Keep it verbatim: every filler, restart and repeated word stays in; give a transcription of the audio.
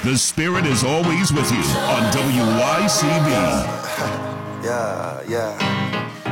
The Spirit is always with you on W Y C B. Yeah, yeah.